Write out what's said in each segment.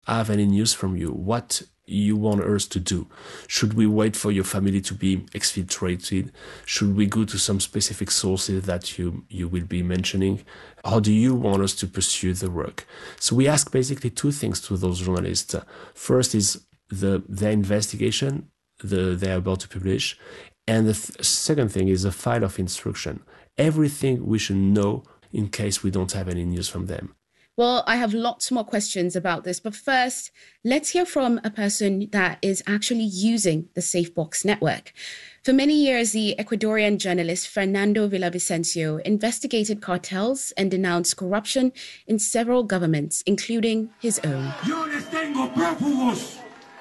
have any news from you, what you want us to do. Should we wait for your family to be exfiltrated? Should we go to some specific sources that you will be mentioning? How do you want us to pursue the work? So we ask basically two things to those journalists. First is their investigation they're about to publish. And the second thing is a file of instruction. Everything we should know in case we don't have any news from them. Well, I have lots more questions about this, but first, let's hear from a person that is actually using the SafeBox network. For many years, the Ecuadorian journalist Fernando Villavicencio investigated cartels and denounced corruption in several governments, including his own. Yo les tengo prófugos.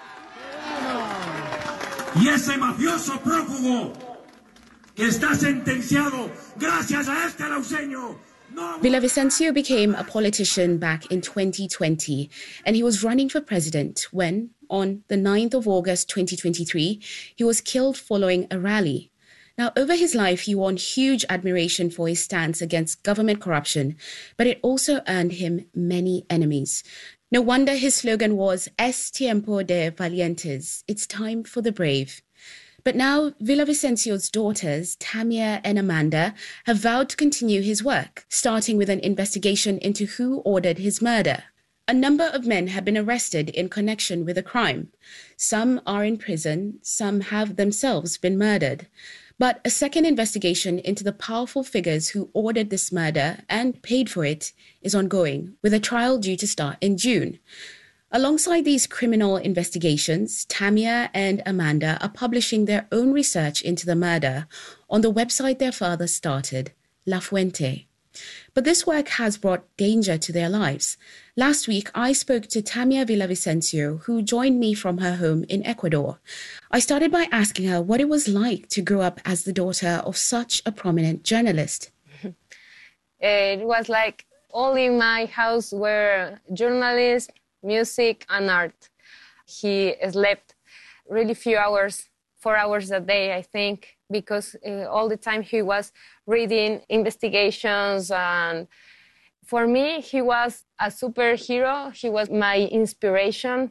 Y ese mafioso prófugo que está sentenciado gracias a este lauseño. Villavicencio became a politician back in 2020, and he was running for president when, on the 9th of August 2023, he was killed following a rally. Now, over his life, he won huge admiration for his stance against government corruption, but it also earned him many enemies. No wonder his slogan was Es tiempo de valientes, it's time for the brave. But now, Villavicencio's daughters, Tamia and Amanda, have vowed to continue his work, starting with an investigation into who ordered his murder. A number of men have been arrested in connection with the crime. Some are in prison, some have themselves been murdered. But a second investigation into the powerful figures who ordered this murder and paid for it is ongoing, with a trial due to start in June. Alongside these criminal investigations, Tamia and Amanda are publishing their own research into the murder on the website their father started, La Fuente. But this work has brought danger to their lives. Last week, I spoke to Tamia Villavicencio, who joined me from her home in Ecuador. I started by asking her what it was like to grow up as the daughter of such a prominent journalist. It was like all in my house were journalists, music and art. He slept really few hours, 4 hours a day, I think, because all the time he was reading investigations. And for me, he was a superhero. He was my inspiration.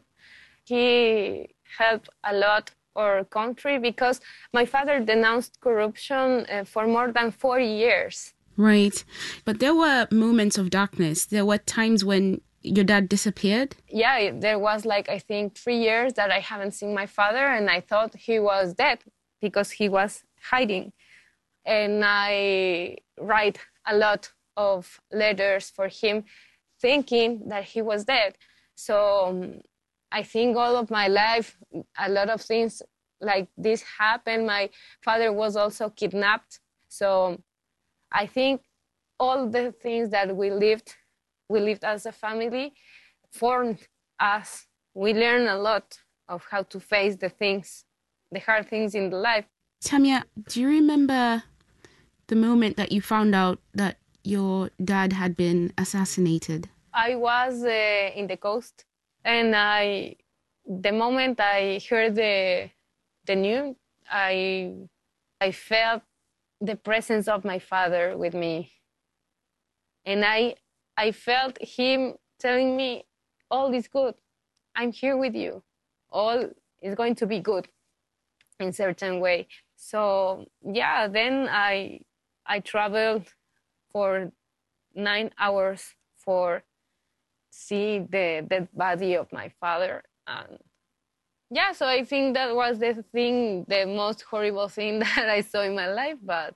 He helped a lot our country because my father denounced corruption for more than 40 years. Right. But there were moments of darkness. There were times when your dad disappeared? Yeah, there was I think 3 years that I haven't seen my father, and I thought he was dead because he was hiding. And I write a lot of letters for him thinking that he was dead. So I think all of my life, a lot of things like this happened. My father was also kidnapped. So I think all the things that we lived as a family, formed us. We learned a lot of how to face the hard things in the life. Tamia, do you remember the moment that you found out that your dad had been assassinated? I was in the coast, and the moment I heard the news, I felt the presence of my father with me. And I felt him telling me, all is good. I'm here with you. All is going to be good in a certain way. So, yeah, then I traveled for 9 hours for see the dead body of my father. And yeah, so I think that was the most horrible thing that I saw in my life. But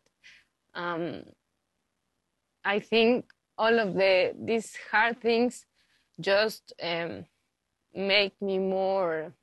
I think all of these hard things just give me more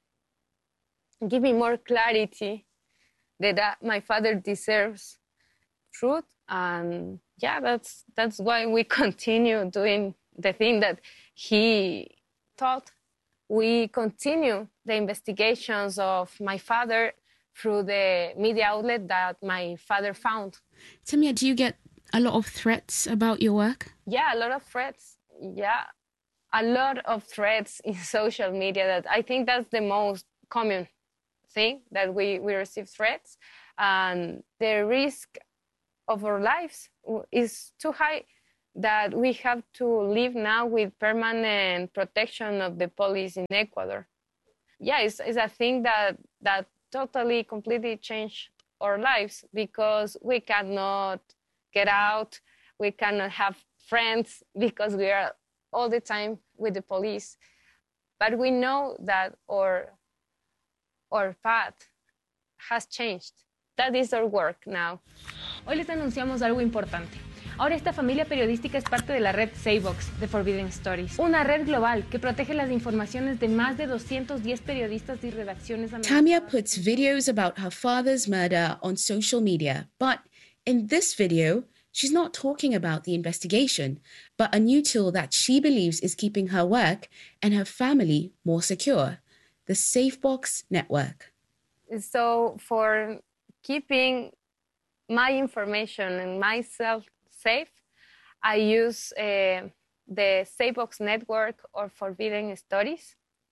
clarity that my father deserves truth. And yeah, that's why we continue doing the thing that he taught. We continue the investigations of my father through the media outlet that my father found. Tamia, do you get a lot of threats about your work? Yeah, a lot of threats. Yeah, a lot of threats in social media. That I think that's the most common thing, that we receive threats. And the risk of our lives is too high that we have to live now with permanent protection of the police in Ecuador. Yeah, it's a thing that totally, completely changed our lives, because we cannot get out, we cannot have friends because we are all the time with the police. But we know that our path has changed. That is our work now. Hoy les anunciamos algo importante. Ahora esta familia periodística es parte de la red SafeBox de Forbidden Stories, una red global que protege las informaciones de más de 210 periodistas y redacciones americanas. Tamia puts videos about her father's murder on social media, but in this video, she's not talking about the investigation, but a new tool that she believes is keeping her work and her family more secure, the SafeBox network. So for keeping my information and myself safe, I use the SafeBox network or Forbidden Stories.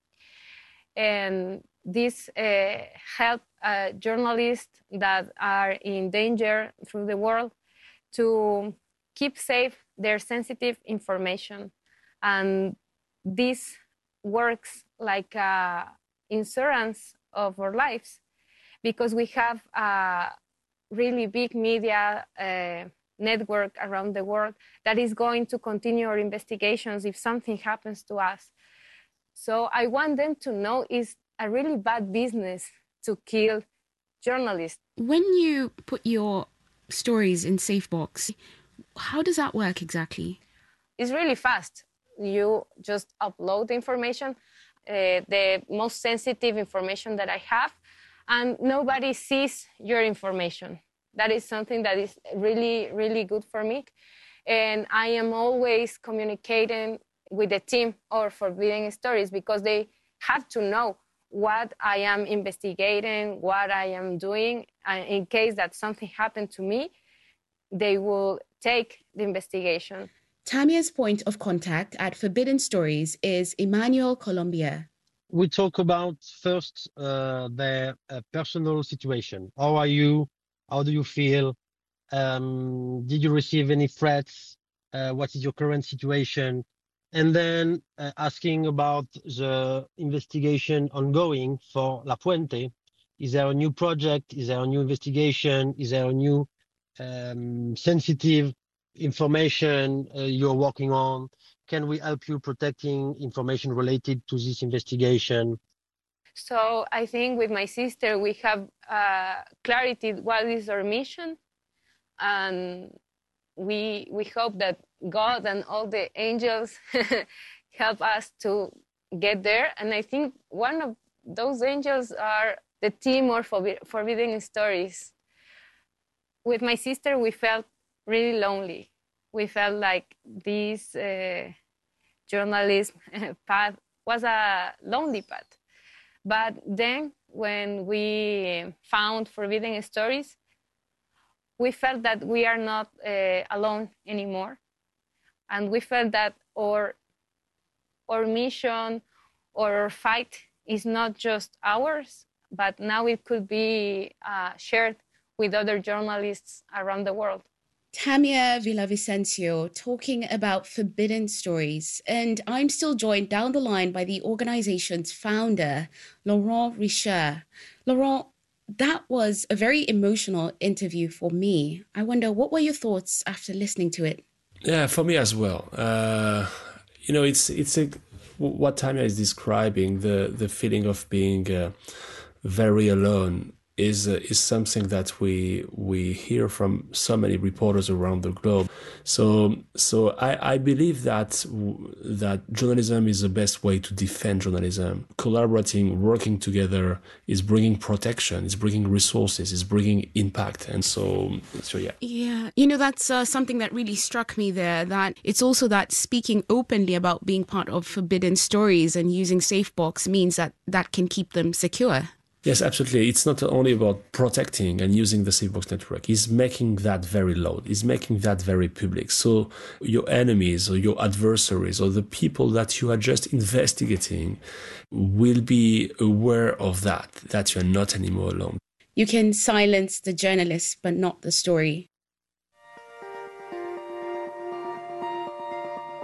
And this help journalists that are in danger through the world to keep safe their sensitive information. And this works like insurance of our lives, because we have a really big media network around the world that is going to continue our investigations if something happens to us. So I want them to know it's a really bad business to kill journalists. When you put your stories in SafeBox, how does that work exactly? It's really fast. You just upload the information, the most sensitive information that I have, and nobody sees your information. That is something that is really, really good for me. And I am always communicating with the team of Forbidden Stories, because they have to know what I am investigating, what I am doing. And in case that something happened to me, they will take the investigation. Tamia's point of contact at Forbidden Stories is Emmanuel Colombia. We talk about first their personal situation. How are you? How do you feel? Did you receive any threats? What is your current situation? And then asking about the investigation ongoing for La Puente. Is there a new project? Is there a new investigation? Is there a new sensitive information you're working on? Can we help you protecting information related to this investigation? So I think with my sister, we have clarity what is our mission. And we hope that God and all the angels help us to get there. And I think one of those angels are the team of Forbidden Stories. With my sister, we felt really lonely. We felt like this journalism path was a lonely path. But then when we found Forbidden Stories, we felt that we are not alone anymore. And we felt that our mission or our fight is not just ours, but now it could be shared with other journalists around the world. Tamia Villavicencio talking about Forbidden Stories. And I'm still joined down the line by the organization's founder, Laurent Richer. Laurent, that was a very emotional interview for me. I wonder, what were your thoughts after listening to it? Yeah, for me as well. It's what Tamia is describing, the feeling of being very alone is something that we hear from so many reporters around the globe. So I believe that journalism is the best way to defend journalism. Collaborating, working together is bringing protection, is bringing resources, is bringing impact, and so yeah. Yeah, that's something that really struck me there. That it's also that speaking openly about being part of Forbidden Stories and using SafeBox means that can keep them secure. Yes, absolutely. It's not only about protecting and using the SafeBox network. It's making that very loud. It's making that very public. So your enemies or your adversaries or the people that you are just investigating will be aware of that you're not anymore alone. You can silence the journalist, but not the story.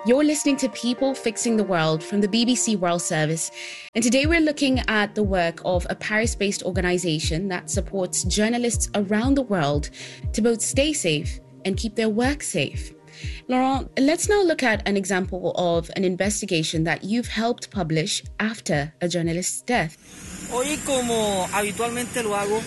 You're listening to People Fixing the World from the BBC World Service. And today we're looking at the work of a Paris-based organization that supports journalists around the world to both stay safe and keep their work safe. Laurent, let's now look at an example of an investigation that you've helped publish after a journalist's death. Hoy, como habitualmente lo hago,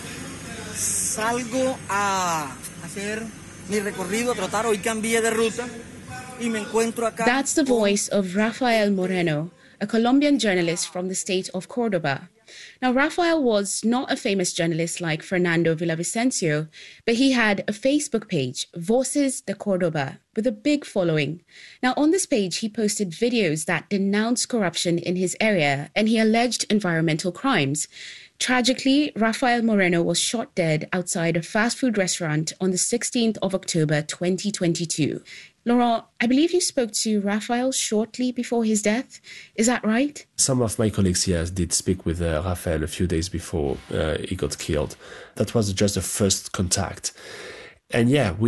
salgo a hacer mi recorrido, a trotar. Hoy cambié de ruta y me encuentro acá. That's the voice of Rafael Moreno, a Colombian journalist from the state of Córdoba. Now, Rafael was not a famous journalist like Fernando Villavicencio, but he had a Facebook page, Voces de Córdoba, with a big following. Now, on this page, he posted videos that denounced corruption in his area, and he alleged environmental crimes. Tragically, Rafael Moreno was shot dead outside a fast food restaurant on the 16th of October 2022. Laurent, I believe you spoke to Rafael shortly before his death. Is that right? Some of my colleagues, yes, did speak with Rafael a few days before he got killed. That was just the first contact. And yeah,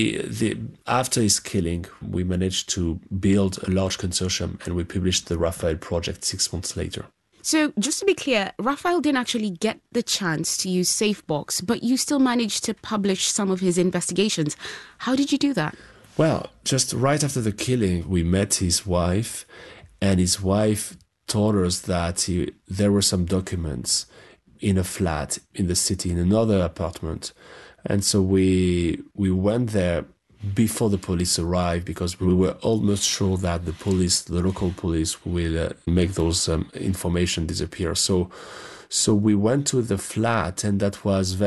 after his killing, we managed to build a large consortium and we published the Rafael project 6 months later. So just to be clear, Rafael didn't actually get the chance to use SafeBox, but you still managed to publish some of his investigations. How did you do that? Well, just right after the killing, we met his wife, and his wife told us that there were some documents in a flat in the city, in another apartment. And so we went there before the police arrived because we were almost sure that the local police will make those information disappear. So we went to the flat, and that was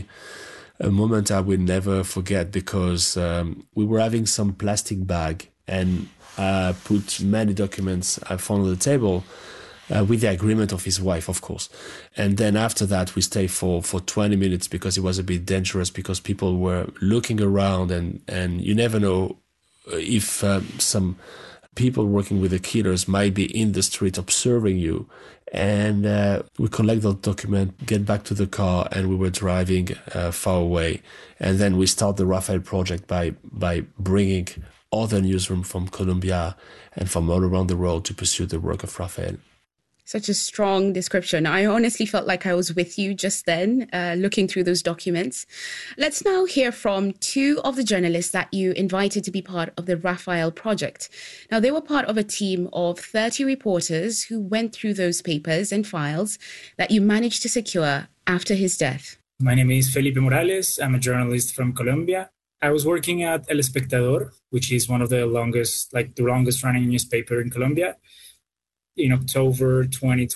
a moment I will never forget because we were having some plastic bag and put many documents I found on the table with the agreement of his wife, of course. And then after that, we stayed for 20 minutes because it was a bit dangerous because people were looking around and you never know if some people working with the killers might be in the street observing you. And we collect the document, get back to the car, and we were driving far away. And then we start the Rafael project by bringing other newsrooms from Colombia and from all around the world to pursue the work of Rafael. Such a strong description. I honestly felt like I was with you just then, looking through those documents. Let's now hear from two of the journalists that you invited to be part of the Rafael project. Now, they were part of a team of 30 reporters who went through those papers and files that you managed to secure after his death. My name is Felipe Morales. I'm a journalist from Colombia. I was working at El Espectador, which is one of the longest running newspaper in Colombia. In October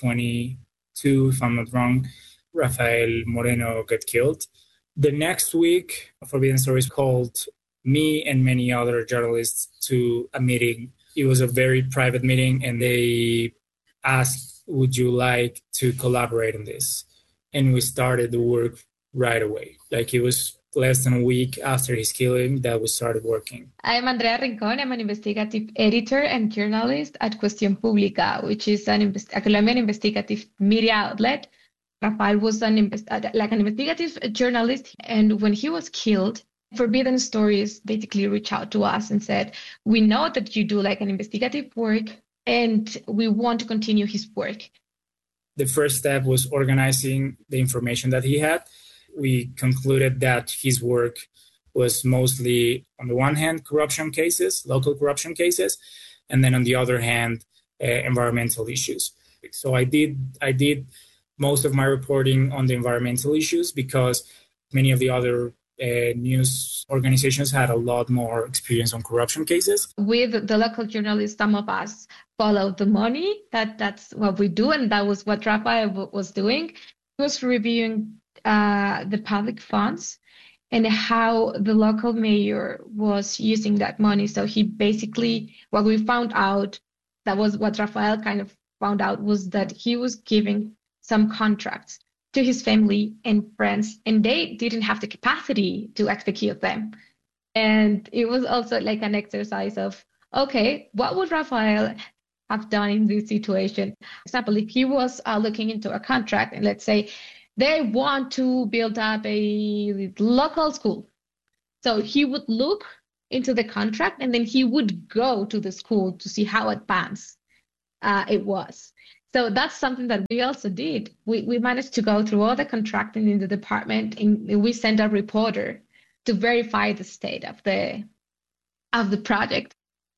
2022, if I'm not wrong, Rafael Moreno got killed. The next week, Forbidden Stories called me and many other journalists to a meeting. It was a very private meeting, and they asked, would you like to collaborate on this? And we started the work right away. Like, it was less than a week after his killing that we started working. I'm Andrea Rincon. I'm an investigative editor and journalist at Cuestión Pública, which is a Colombian investigative media outlet. Rafael was an investigative journalist, and when he was killed, Forbidden Stories basically reached out to us and said, we know that you do an investigative work, and we want to continue his work. The first step was organizing the information that he had. We concluded that his work was mostly, on the one hand, corruption cases, local corruption cases, and then on the other hand, environmental issues. So I did most of my reporting on the environmental issues because many of the other news organizations had a lot more experience on corruption cases. With the local journalists, some of us follow the money. That's what we do, and that was what Rafael was doing. He was reviewing the public funds and how the local mayor was using that money. So he basically, what we found out, that was what Rafael kind of found out, was that he was giving some contracts to his family and friends, and they didn't have the capacity to execute them. And it was also like an exercise of, okay, what would Rafael have done in this situation? For example, if he was looking into a contract, and let's say they want to build up a local school. So he would look into the contract, and then he would go to the school to see how advanced it was. So that's something that we also did. We managed to go through all the contracting in the department, and we sent a reporter to verify the state of the project.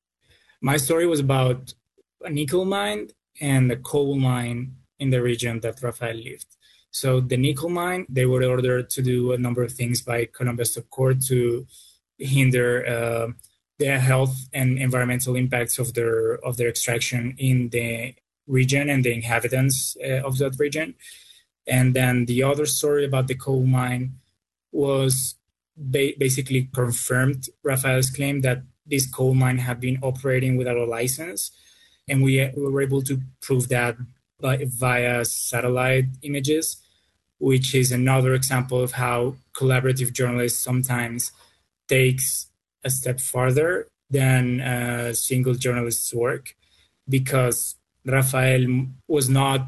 My story was about a nickel mine and a coal mine in the region that Rafael lived. So the nickel mine, they were ordered to do a number of things by Colombia Stock Court to hinder the health and environmental impacts of their extraction in the region and the inhabitants of that region. And then the other story about the coal mine was basically confirmed Rafael's claim that this coal mine had been operating without a license. And we were able to prove that via satellite images, which is another example of how collaborative journalism sometimes takes a step farther than a single journalist's work, because Rafael was not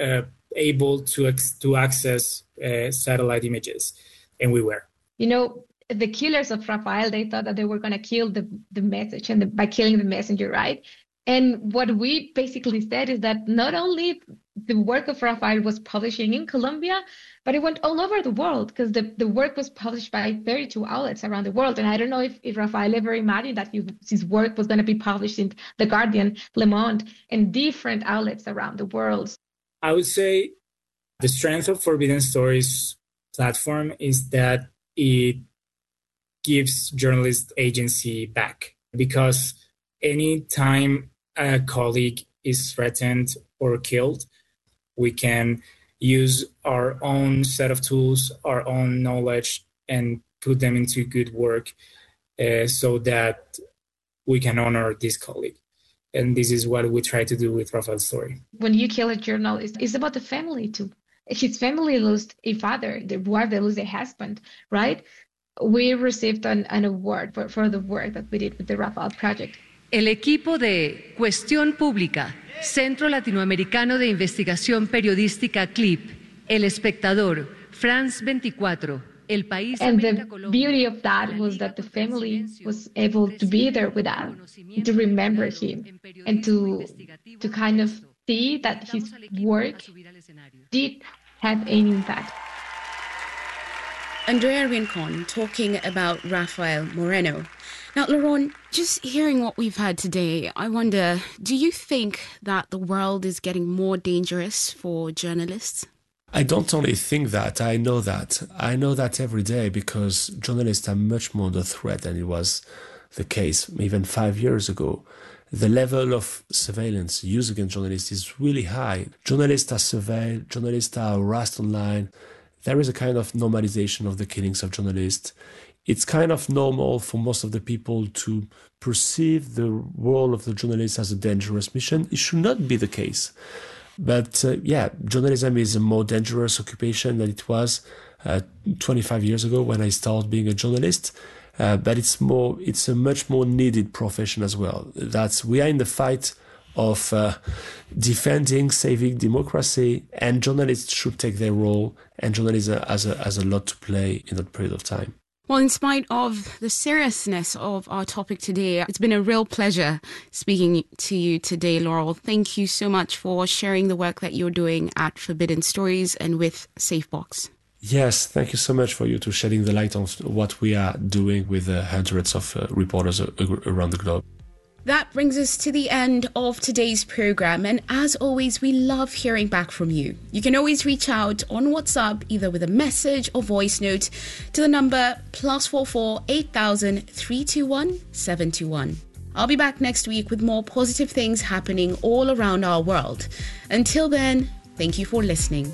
able to access satellite images, and we were. You know, the killers of Rafael, they thought that they were going to kill the message and by killing the messenger, right? And what we basically said is that not only the work of Rafael was publishing in Colombia, but it went all over the world, because the work was published by 32 outlets around the world. And I don't know if Rafael ever imagined that his work was going to be published in The Guardian, Le Monde, and different outlets around the world. I would say the strength of Forbidden Stories platform is that it gives journalists agency back, because any time a colleague is threatened or killed, we can use our own set of tools, our own knowledge, and put them into good work so that we can honor this colleague. And this is what we try to do with Rafael's story. When you kill a journalist, it's about the family too. His family lost a father, the wife, they lost a husband, right? We received an award for the work that we did with the Rafael Project. El equipo de Cuestión Pública, Centro Latinoamericano de Investigación Periodística CLIP, El Espectador, France 24, El País. And the beauty of that was that the family was able to be there with us, to remember him, and to kind of see that his work did have an impact. Andrea Rincon talking about Rafael Moreno. Now, Laurent, just hearing what we've heard today, I wonder, do you think that the world is getting more dangerous for journalists? I don't only think that, I know that. I know that every day, because journalists are much more under threat than it was the case even 5 years ago. The level of surveillance used against journalists is really high. Journalists are surveilled, journalists are harassed online. There is a kind of normalization of the killings of journalists. It's kind of normal for most of the people to perceive the role of the journalist as a dangerous mission. It should not be the case. But journalism is a more dangerous occupation than it was 25 years ago when I started being a journalist. But it's a much more needed profession as well. We are in the fight of defending, saving democracy, and journalists should take their role, and journalism has a lot to play in that period of time. Well, in spite of the seriousness of our topic today, it's been a real pleasure speaking to you today, Laurel. Thank you so much for sharing the work that you're doing at Forbidden Stories and with SafeBox. Yes, thank you so much for you to shedding the light on what we are doing with hundreds of reporters around the globe. That brings us to the end of today's program. And as always, we love hearing back from you. You can always reach out on WhatsApp, either with a message or voice note, to the number +44 8000 321 721. I'll be back next week with more positive things happening all around our world. Until then, thank you for listening.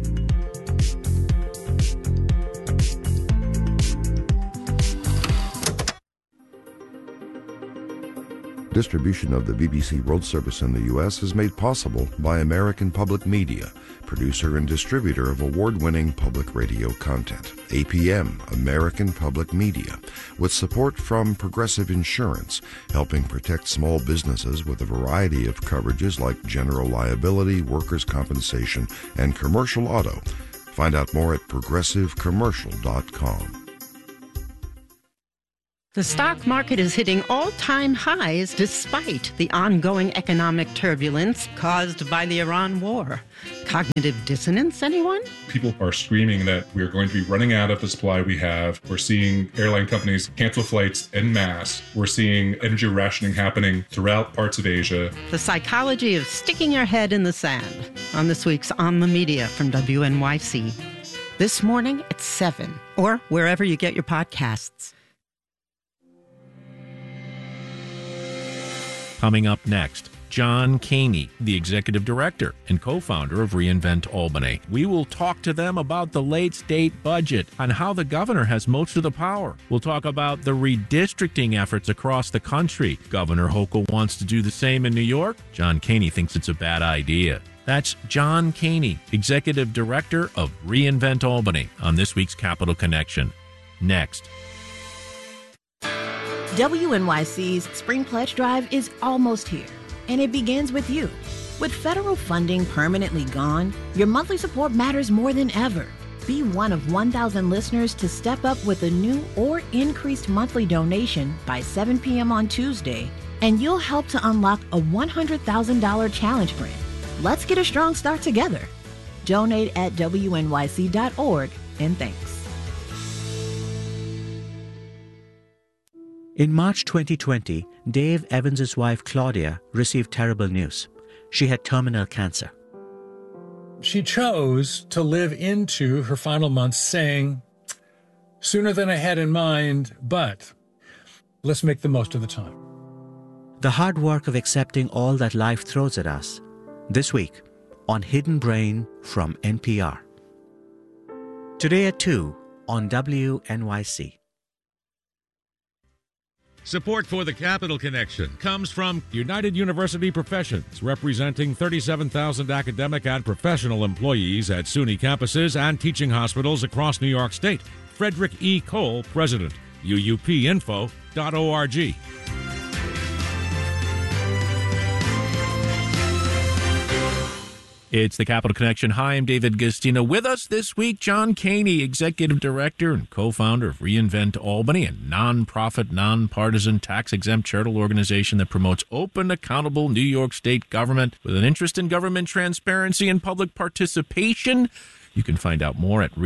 Distribution of the BBC World Service in the U.S. is made possible by American Public Media, producer and distributor of award-winning public radio content. APM, American Public Media, with support from Progressive Insurance, helping protect small businesses with a variety of coverages like general liability, workers' compensation, and commercial auto. Find out more at progressivecommercial.com. The stock market is hitting all-time highs despite the ongoing economic turbulence caused by the Iran war. Cognitive dissonance, anyone? People are screaming that we're going to be running out of the supply we have. We're seeing airline companies cancel flights en masse. We're seeing energy rationing happening throughout parts of Asia. The psychology of sticking your head in the sand on this week's On the Media from WNYC. This morning at 7, or wherever you get your podcasts. Coming up next, John Caney, the executive director and co-founder of reInvent Albany. We will talk to them about the late state budget and how the governor has most of the power. We'll talk about the redistricting efforts across the country. Governor Hochul wants to do the same in New York. John Caney thinks it's a bad idea. That's John Caney, executive director of reInvent Albany, on this week's Capital Connection. Next. WNYC's Spring Pledge Drive is almost here, and it begins with you. With federal funding permanently gone, your monthly support matters more than ever. Be one of 1,000 listeners to step up with a new or increased monthly donation by 7 p.m. on Tuesday, and you'll help to unlock a $100,000 challenge grant. Let's get a strong start together. Donate at WNYC.org, and thanks. In March 2020, Dave Evans' wife Claudia received terrible news. She had terminal cancer. She chose to live into her final months saying, sooner than I had in mind, but let's make the most of the time. The hard work of accepting all that life throws at us. This week on Hidden Brain from NPR. Today at 2 on WNYC. Support for the Capital Connection comes from United University Professions, representing 37,000 academic and professional employees at SUNY campuses and teaching hospitals across New York State. Frederick E. Cole, President, uupinfo.org. It's the Capital Connection. Hi, I'm David Gastina. With us this week, John Caney, executive director and co-founder of reInvent Albany, a nonprofit, nonpartisan, tax-exempt charitable organization that promotes open, accountable New York State government with an interest in government transparency and public participation. You can find out more at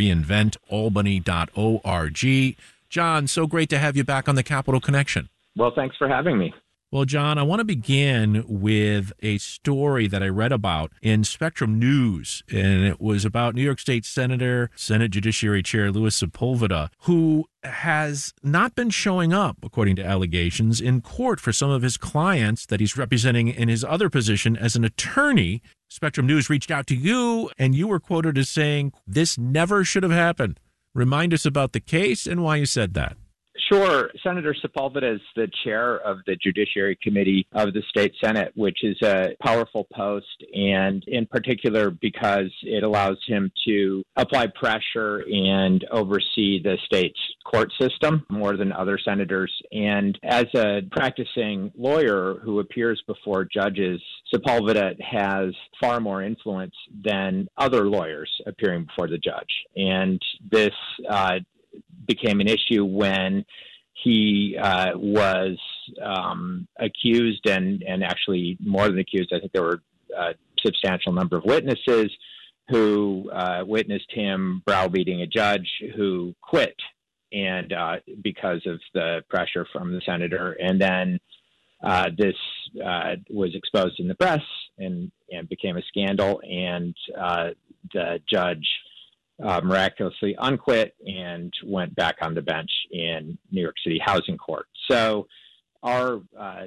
reinventalbany.org. John, so great to have you back on the Capital Connection. Well, thanks for having me. Well, John, I want to begin with a story that I read about in Spectrum News, and it was about New York State Senator, Senate Judiciary Chair Louis Sepulveda, who has not been showing up, according to allegations, in court for some of his clients that he's representing in his other position as an attorney. Spectrum News reached out to you, and you were quoted as saying, "This never should have happened." Remind us about the case and why you said that. Sure. Senator Sepulveda is the chair of the Judiciary Committee of the State Senate, which is a powerful post, and in particular because it allows him to apply pressure and oversee the state's court system more than other senators. And as a practicing lawyer who appears before judges, Sepulveda has far more influence than other lawyers appearing before the judge. And this became an issue when he was accused and actually more than accused. I think there were a substantial number of witnesses who witnessed him browbeating a judge who quit and because of the pressure from the senator. And then this was exposed in the press and became a scandal. And the judge miraculously unquit and went back on the bench in New York City Housing Court. So our,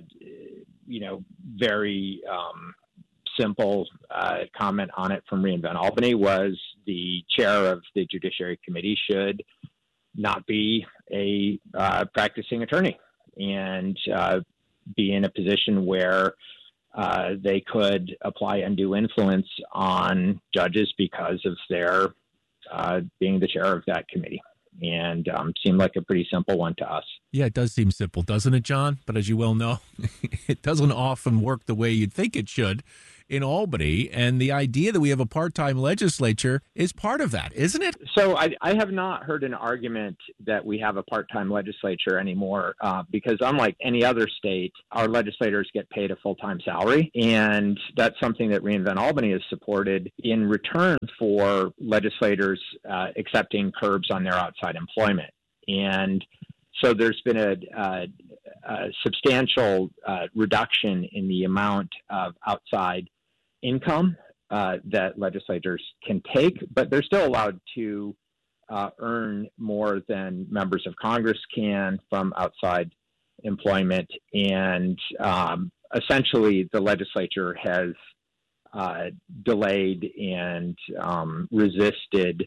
very simple comment on it from reInvent Albany was the chair of the Judiciary Committee should not be a practicing attorney and be in a position where they could apply undue influence on judges because of their being the chair of that committee, and seemed like a pretty simple one to us. Yeah, it does seem simple, doesn't it, John? But as you well know, it doesn't often work the way you'd think it should in Albany, and the idea that we have a part-time legislature is part of that, isn't it? So I have not heard an argument that we have a part-time legislature anymore because unlike any other state, our legislators get paid a full-time salary, and that's something that reInvent Albany has supported in return for legislators accepting curbs on their outside employment. And so there's been a substantial reduction in the amount of outside income that legislators can take, but they're still allowed to earn more than members of Congress can from outside employment. And essentially, the legislature has delayed and resisted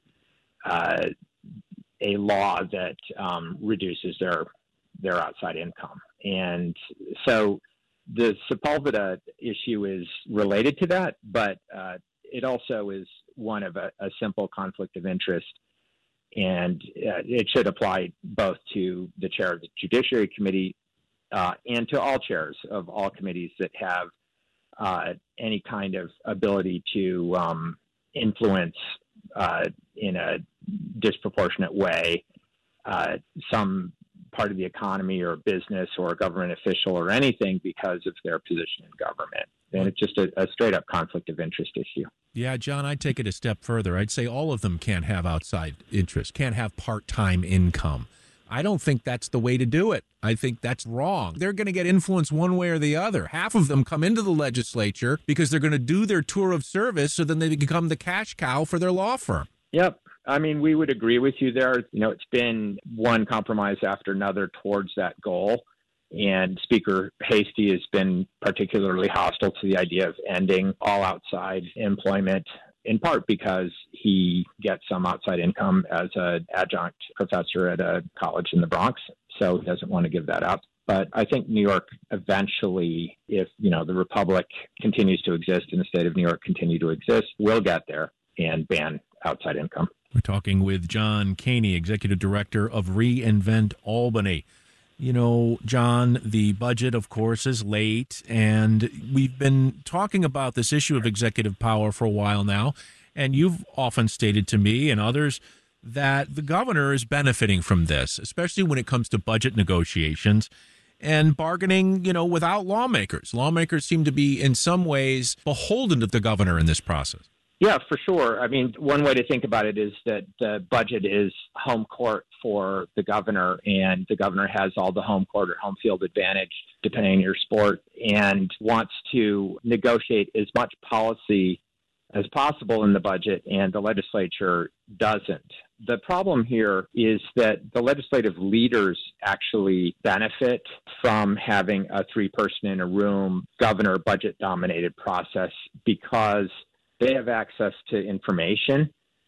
a law that reduces their outside income. And so the Sepulveda issue is related to that, but it also is one of a simple conflict of interest. And it should apply both to the chair of the Judiciary Committee and to all chairs of all committees that have any kind of ability to influence in a disproportionate way some part of the economy or business or a government official or anything because of their position in government. And it's just a straight up conflict of interest issue. Yeah, John, I'd take it a step further. I'd say all of them can't have outside interest, can't have part-time income. I don't think that's the way to do it. I think that's wrong. They're going to get influence one way or the other. Half of them come into the legislature because they're going to do their tour of service so then they become the cash cow for their law firm. Yep. I mean, we would agree with you there. You know, it's been one compromise after another towards that goal. And Speaker Hastie has been particularly hostile to the idea of ending all outside employment, in part because he gets some outside income as an adjunct professor at a college in the Bronx. So he doesn't want to give that up. But I think New York eventually, if, you know, the Republic continues to exist and the state of New York continue to exist, will get there and ban outside income. We're talking with John Caney, Executive Director of reInvent Albany. You know, John, the budget, of course, is late, and we've been talking about this issue of executive power for a while now, and you've often stated to me and others that the governor is benefiting from this, especially when it comes to budget negotiations and bargaining, you know, without lawmakers. Lawmakers seem to be, in some ways, beholden to the governor in this process. Yeah, for sure. I mean, one way to think about it is that the budget is home court for the governor, and the governor has all the home court or home field advantage, depending on your sport, and wants to negotiate as much policy as possible in the budget, and the legislature doesn't. The problem here is that the legislative leaders actually benefit from having a three-person-in-a-room governor budget-dominated process because they have access to information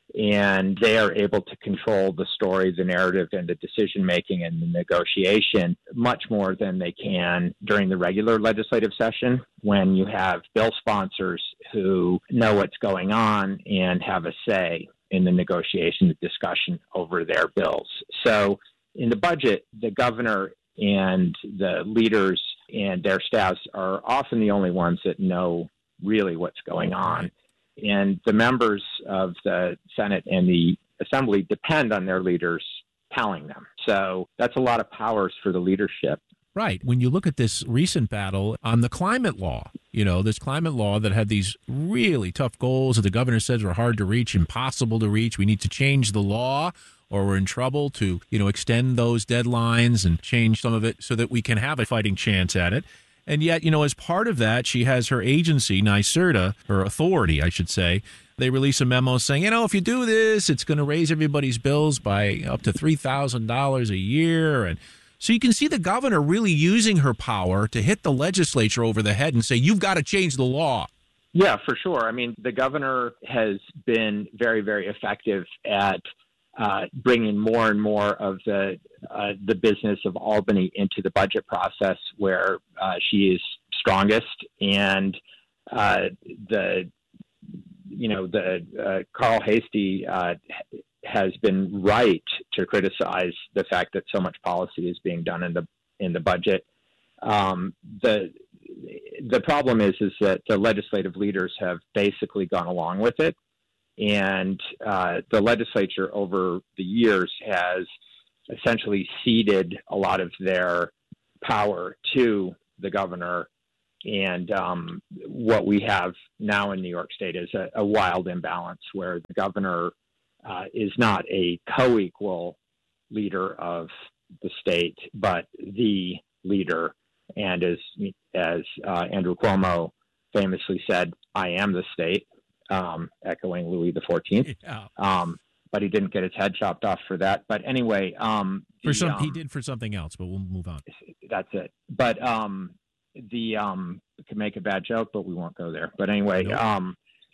and they are able to control the story, the narrative, and the decision-making and the negotiation much more than they can during the regular legislative session when you have bill sponsors who know what's going on and have a say in the negotiation, the discussion over their bills. So in the budget, the governor and the leaders and their staffs are often the only ones that know really what's going on. And the members of the Senate and the Assembly depend on their leaders telling them. So that's a lot of powers for the leadership. Right. When you look at this recent battle on the climate law, you know, this climate law that had these really tough goals that the governor says were hard to reach, impossible to reach. We need to change the law or we're in trouble to, you know, extend those deadlines and change some of it so that we can have a fighting chance at it. And yet, you know, as part of that, she has her agency, NYSERDA, her authority, I should say. They release a memo saying, you know, if you do this, it's going to raise everybody's bills by up to $3,000 a year. And so you can see the governor really using her power to hit the legislature over the head and say, you've got to change the law. Yeah, for sure. I mean, the governor has been very, very effective at bringing more and more of the business of Albany into the budget process where she is strongest. And Carl Hastie has been right to criticize the fact that so much policy is being done in the budget. the problem is that the legislative leaders have basically gone along with it. And the legislature over the years has essentially ceded a lot of their power to the governor. And what we have now in New York State is a wild imbalance where the governor is not a co-equal leader of the state, but the leader. And as Andrew Cuomo famously said, "I am the state," echoing Louis XIV. Yeah. But he didn't get his head chopped off for that. But anyway, he did for something else. But we'll move on. That's it. But could make a bad joke, but we won't go there. But anyway, Nope.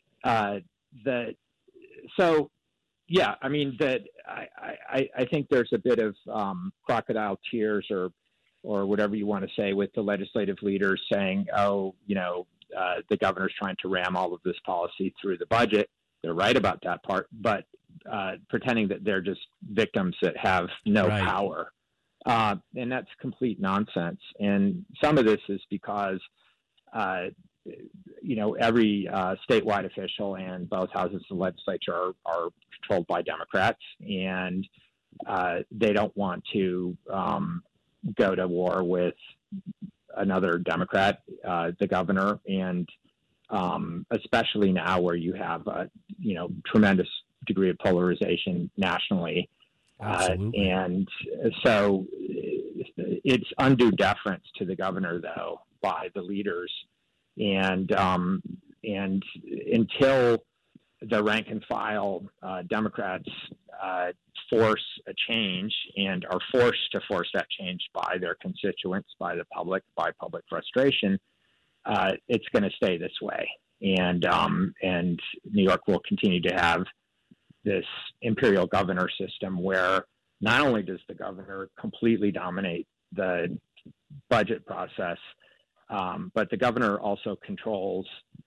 Yeah, I mean that I think there's a bit of crocodile tears or whatever you want to say with the legislative leaders saying, the governor's trying to ram all of this policy through the budget. They're right about that part, but pretending that they're just victims that have no power. And that's complete nonsense. And some of this is because, every statewide official and both houses of the legislature are controlled by Democrats, and they don't want to go to war with another Democrat, the governor, and especially now where you have a tremendous degree of polarization nationally. And so it's undue deference to the governor, though, by the leaders. And until the rank and file Democrats force a change and are forced to force that change by their constituents, by the public, by public frustration, it's going to stay this way. And New York will continue to have this imperial governor system where not only does the governor completely dominate the budget process, but the governor also controls,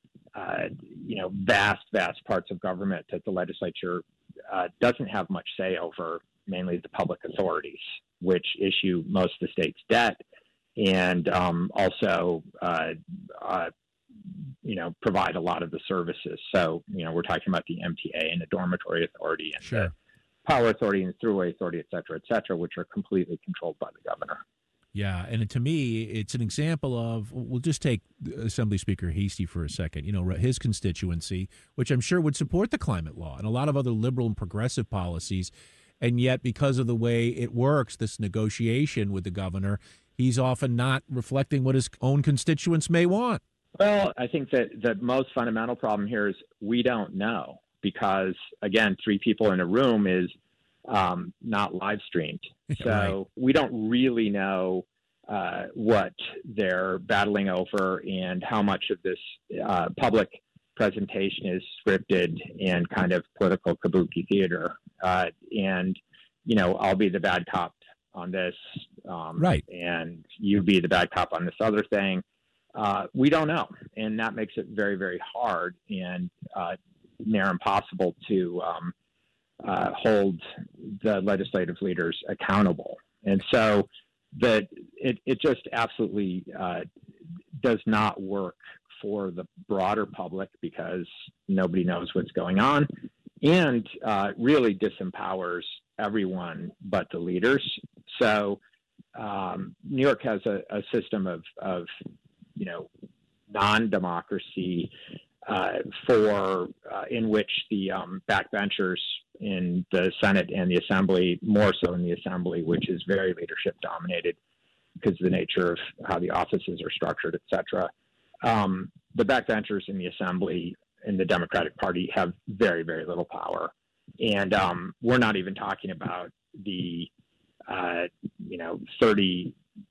vast parts of government that the legislature doesn't have much say over, mainly the public authorities, which issue most of the state's debt and also provide a lot of the services. So, we're talking about the MTA and the dormitory authority and the power authority and the thruway authority, et cetera, which are completely controlled by the governor. Yeah, and to me, it's an example of, we'll just take Assembly Speaker Heastie for a second, his constituency, which I'm sure would support the climate law and a lot of other liberal and progressive policies, and yet because of the way it works, this negotiation with the governor, he's often not reflecting what his own constituents may want. Well, I think that the most fundamental problem here is we don't know because, again, 3 people in a room is not live streamed. So we don't really know what they're battling over and how much of this public presentation is scripted and kind of political kabuki theater. And, I'll be the bad cop on this. And you be the bad cop on this other thing. We don't know. And that makes it very, very hard and near impossible to hold the legislative leaders accountable. And so it just absolutely does not work for the broader public because nobody knows what's going on and really disempowers everyone but the leaders. So New York has a system of non-democracy in which the backbenchers in the Senate and the Assembly, more so in the Assembly, which is very leadership dominated because of the nature of how the offices are structured, et cetera. The backbenchers in the Assembly in the Democratic Party have very, very little power. And we're not even talking about the 30%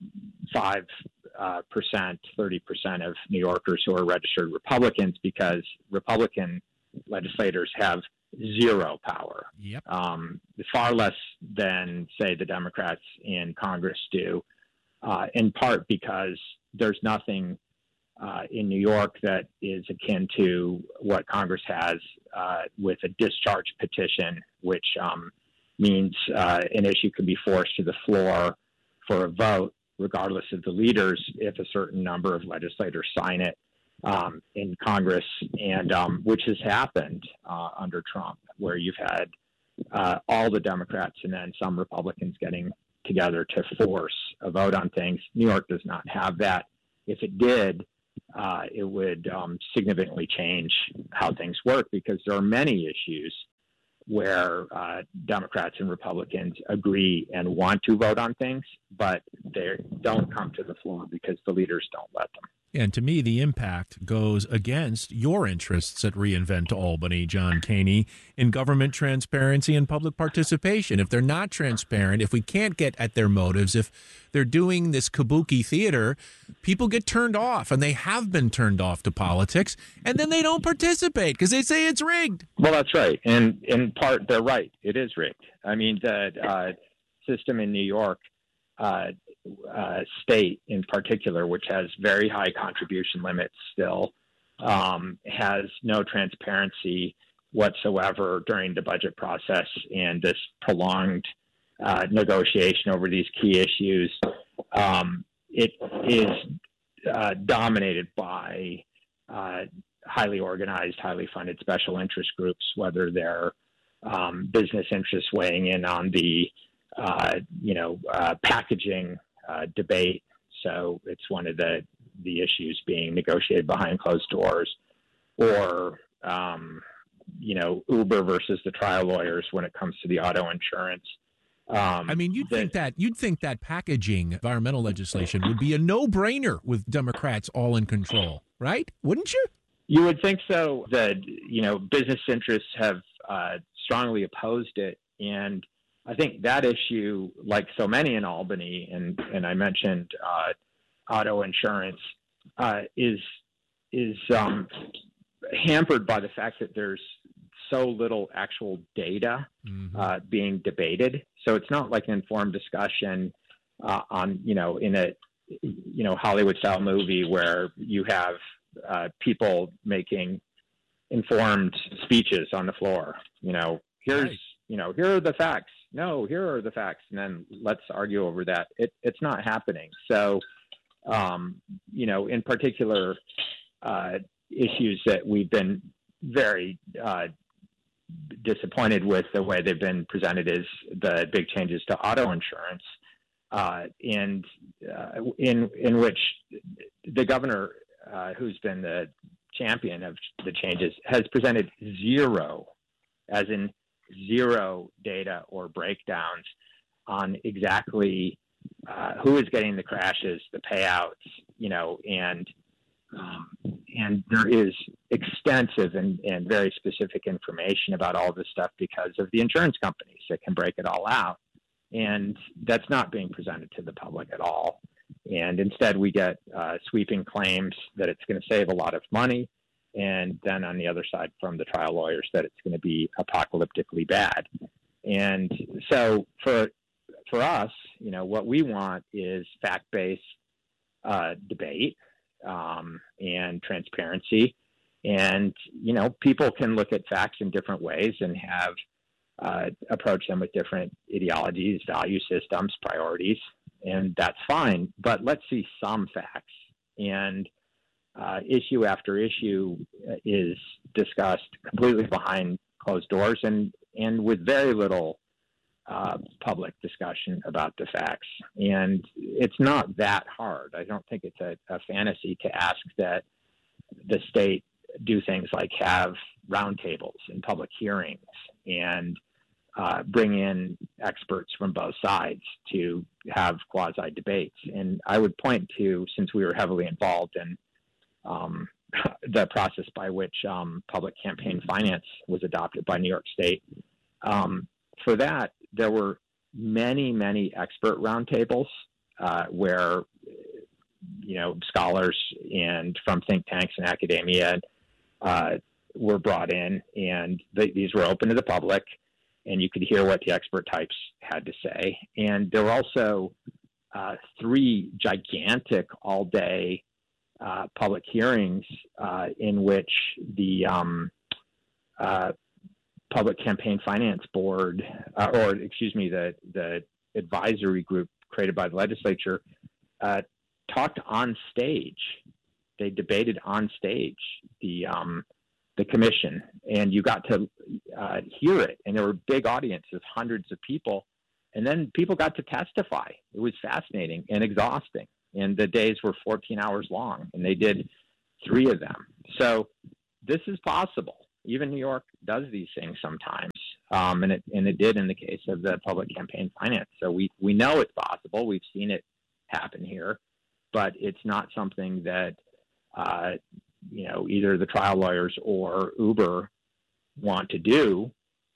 of New Yorkers who are registered Republicans because Republican legislators have zero power. Far less than, say, the Democrats in Congress do, in part because there's nothing in New York that is akin to what Congress has with a discharge petition, which means an issue can be forced to the floor for a vote regardless of the leaders, if a certain number of legislators sign it in Congress, and which has happened under Trump, where you've had all the Democrats and then some Republicans getting together to force a vote on things. New York does not have that. If it did, it would significantly change how things work, because there are many issues where Democrats and Republicans agree and want to vote on things, but they don't come to the floor because the leaders don't let them. And to me, the impact goes against your interests at Reinvent Albany, John Caney, in government transparency and public participation. If they're not transparent, if we can't get at their motives, if they're doing this kabuki theater, people get turned off, and they have been turned off to politics, and then they don't participate because they say it's rigged. Well, that's right. And in part, they're right. It is rigged. I mean, the system in New York, state in particular, which has very high contribution limits still, has no transparency whatsoever during the budget process, and this prolonged negotiation over these key issues. It is dominated by highly organized, highly funded special interest groups, whether they're business interests weighing in on the packaging debate. So it's one of the issues being negotiated behind closed doors, or Uber versus the trial lawyers when it comes to the auto insurance. I mean, you'd think that packaging environmental legislation would be a no-brainer with Democrats all in control, right? Wouldn't you? You would think so. That business interests have strongly opposed it, and I think that issue, like so many in Albany, and I mentioned auto insurance, is hampered by the fact that there's so little actual data being debated. So it's not like an informed discussion on in a Hollywood style movie where you have people making informed speeches on the floor. Here are the facts. No, here are the facts, and then let's argue over that. It's not happening. So, in particular, issues that we've been very disappointed with the way they've been presented is the big changes to auto insurance, and in which the governor, who's been the champion of the changes, has presented zero data or breakdowns on exactly who is getting the crashes, the payouts, and there is extensive and very specific information about all this stuff because of the insurance companies that can break it all out. And that's not being presented to the public at all. And instead we get sweeping claims that it's going to save a lot of money, and then on the other side from the trial lawyers that it's going to be apocalyptically bad. And so for us, what we want is fact-based debate and transparency. And, people can look at facts in different ways and have approach them with different ideologies, value systems, priorities, and that's fine. But let's see some facts. And issue after issue is discussed completely behind closed doors and with very little public discussion about the facts. And it's not that hard. I don't think it's a fantasy to ask that the state do things like have roundtables and public hearings and bring in experts from both sides to have quasi debates. And I would point to, since we were heavily involved in the process by which public campaign finance was adopted by New York State. For that, there were many, many expert roundtables where, scholars and from think tanks and academia were brought in, and these were open to the public, and you could hear what the expert types had to say. And there were also 3 gigantic all-day public hearings in which the Public Campaign Finance Board, the advisory group created by the legislature, talked on stage. They debated on stage the commission, and you got to hear it. And there were big audiences, hundreds of people. And then people got to testify. It was fascinating and exhausting. And the days were 14 hours long, and they did 3 of them. So this is possible. Even New York does these things sometimes, and it did in the case of the public campaign finance. So we know it's possible. We've seen it happen here, but it's not something that either the trial lawyers or Uber want to do,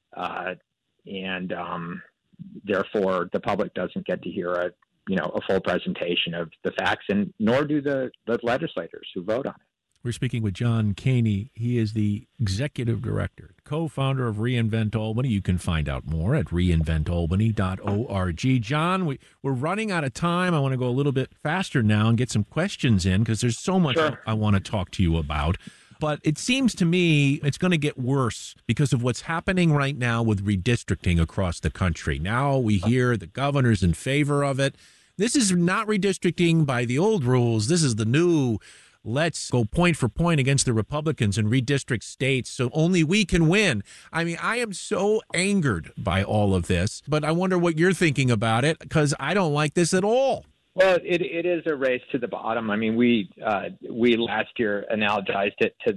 and therefore the public doesn't get to hear a full presentation of the facts, and nor do the legislators who vote on it. We're speaking with John Caney. He is the executive director, co-founder of reInvent Albany. You can find out more at reinventalbany.org. John, we're running out of time. I want to go a little bit faster now and get some questions in because there's so much I want to talk to you about. But it seems to me it's going to get worse because of what's happening right now with redistricting across the country. Now we hear the governor's in favor of it. This is not redistricting by the old rules. This is the new, let's go point for point against the Republicans and redistrict states so only we can win. I mean, I am so angered by all of this, but I wonder what you're thinking about it because I don't like this at all. Well, it is a race to the bottom. I mean, we last year analogized it to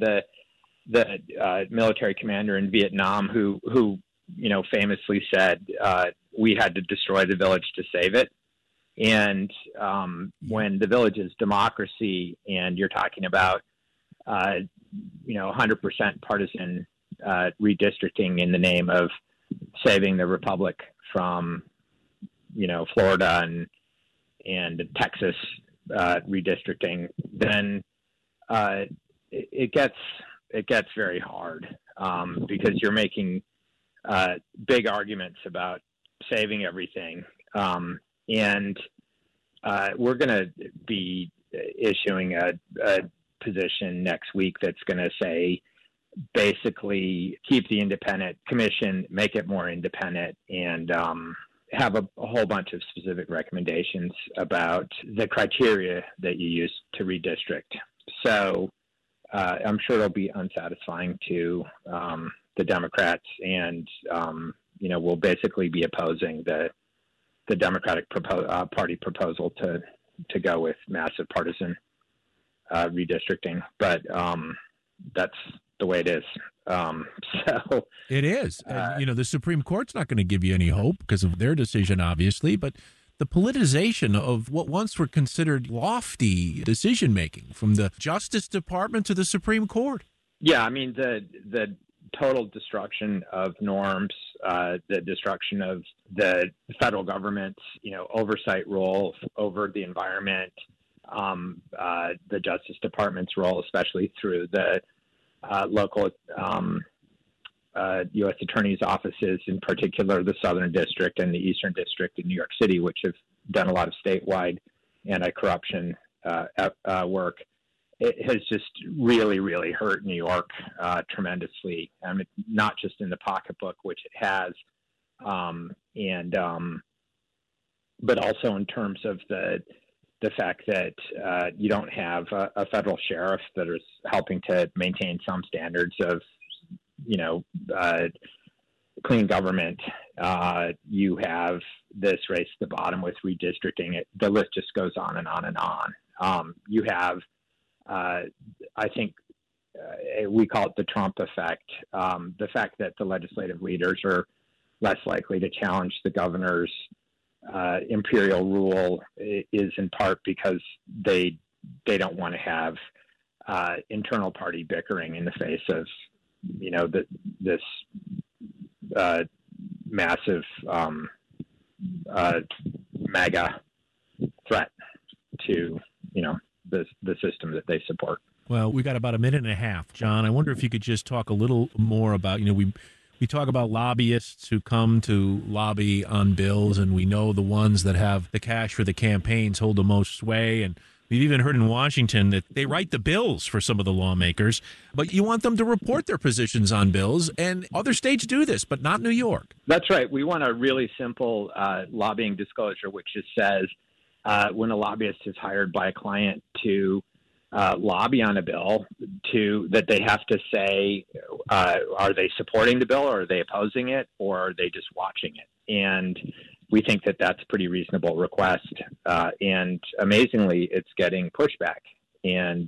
the military commander in Vietnam who famously said we had to destroy the village to save it. And when the village is democracy, and you're talking about 100% partisan redistricting in the name of saving the republic from Florida and Texas redistricting, then it gets very hard because you're making big arguments about saving everything, and we're going to be issuing a position next week that's going to say basically keep the independent commission, make it more independent, and have a whole bunch of specific recommendations about the criteria that you use to redistrict. So I'm sure it'll be unsatisfying to the Democrats, and we'll basically be opposing the Democratic Party proposal to go with massive partisan redistricting. But that's the way it is. So it is. The Supreme Court's not going to give you any hope because of their decision, obviously, but the politicization of what once were considered lofty decision making from the Justice Department to the Supreme Court. Yeah, I mean, the total destruction of norms, the destruction of the federal government's, oversight role over the environment, the Justice Department's role, especially through the local U.S. attorney's offices, in particular the Southern District and the Eastern District in New York City, which have done a lot of statewide anti-corruption work. It has just really, really hurt New York tremendously. I mean, not just in the pocketbook, which it has, but also in terms of the fact that you don't have a federal sheriff that is helping to maintain some standards of, clean government. You have this race to the bottom with redistricting. The list just goes on and on and on. You have, I think we call it the Trump effect. The fact that the legislative leaders are less likely to challenge the governor's imperial rule is in part because they don't want to have internal party bickering in the face of this massive MAGA threat to the system that they support. Well, we got about a minute and a half, John. I wonder if you could just talk a little more about we talk about lobbyists who come to lobby on bills, and we know the ones that have the cash for the campaigns hold the most sway. And we've even heard in Washington that they write the bills for some of the lawmakers, but you want them to report their positions on bills, and other states do this, but not New York. That's right. We want a really simple lobbying disclosure, which just says, when a lobbyist is hired by a client to lobby on a bill, that they have to say, are they supporting the bill, or are they opposing it, or are they just watching it? And we think that that's a pretty reasonable request. And amazingly, it's getting pushback. And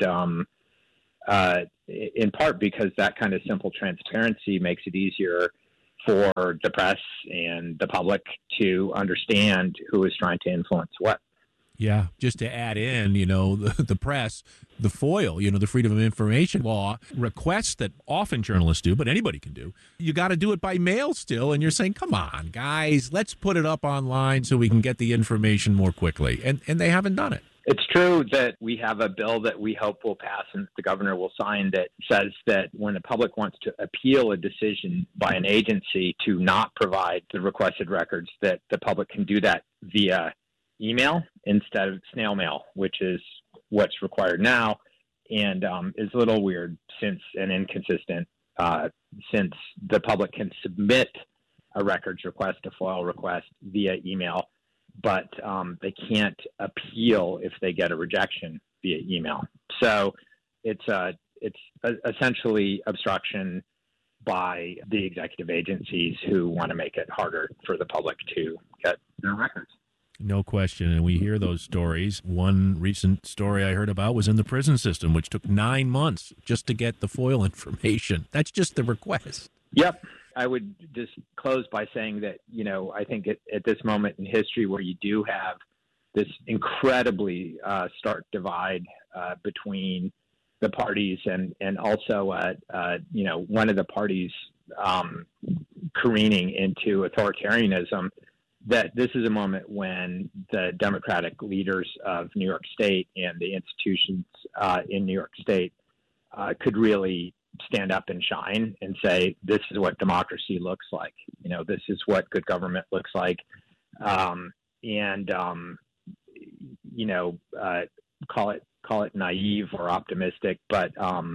in part because that kind of simple transparency makes it easier for the press and the public to understand who is trying to influence what. Yeah, just to add in, the press, the FOIL, the Freedom of Information Law requests that often journalists do, but anybody can do. You got to do it by mail still, and you're saying, come on, guys, let's put it up online so we can get the information more quickly. And they haven't done it. It's true that we have a bill that we hope will pass and the governor will sign that says that when the public wants to appeal a decision by an agency to not provide the requested records, that the public can do that via email instead of snail mail, which is what's required now, and is a little weird and inconsistent since the public can submit a records request, a FOIL request via email, but they can't appeal if they get a rejection via email. So it's essentially obstruction by the executive agencies who want to make it harder for the public to get their records. No question. And we hear those stories. One recent story I heard about was in the prison system, which took 9 months just to get the FOIL information. That's just the request. Yep. I would just close by saying that, I think at this moment in history where you do have this incredibly stark divide between the parties and also, one of the parties careening into authoritarianism, that this is a moment when the Democratic leaders of New York State and the institutions in New York State could really stand up and shine and say, this is what democracy looks like. This is what good government looks like. Call it naive or optimistic, but,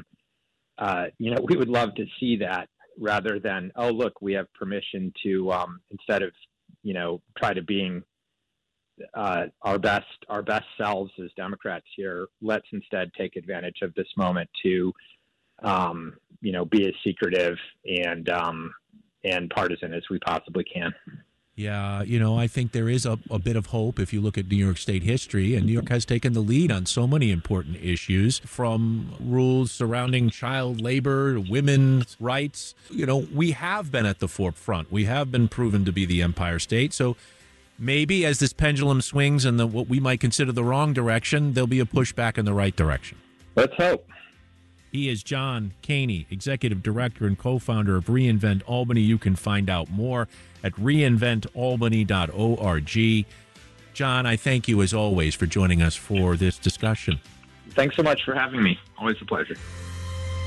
we would love to see that rather than, oh, look, we have permission to, instead of, try to being our best selves as Democrats here, let's instead take advantage of this moment to, be as secretive and partisan as we possibly can. Yeah, I think there is a bit of hope if you look at New York State history, and New York has taken the lead on so many important issues, from rules surrounding child labor, women's rights. We have been at the forefront. We have been proven to be the Empire State. So maybe as this pendulum swings in what we might consider the wrong direction, there'll be a pushback in the right direction. Let's hope. He is John Caney, Executive Director and co-founder of reInvent Albany. You can find out more at reinventalbany.org. John, I thank you as always for joining us for this discussion. Thanks so much for having me. Always a pleasure.